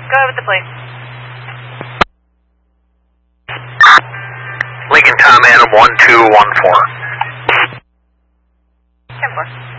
Go ahead with the plate. Lincoln Tom Adam 1214. 10-4.